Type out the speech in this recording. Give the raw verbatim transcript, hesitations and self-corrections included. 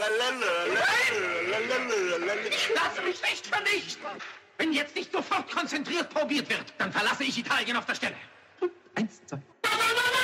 Ich lasse mich nicht vernichten! Wenn jetzt nicht sofort konzentriert probiert wird, dann verlasse ich Italien auf der Stelle.